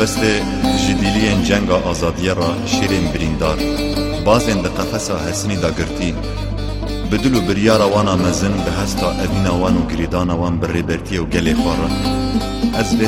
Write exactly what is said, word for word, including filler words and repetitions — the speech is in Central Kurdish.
دەسته جدیلین جنگا آزادیه را شیرین بریندار بازین ده قفصا حسنی دا گرتی بدل و بریارا وانا مزن به هستا اوینا وان و گریدانا وان بر ریبرتی و گلی خوارا از